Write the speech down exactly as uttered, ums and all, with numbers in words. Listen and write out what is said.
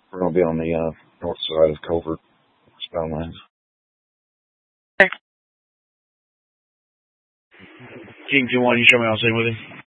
We're going to be on the uh, north side of Covert Stone Lines. King two one, you show me how to sing with him.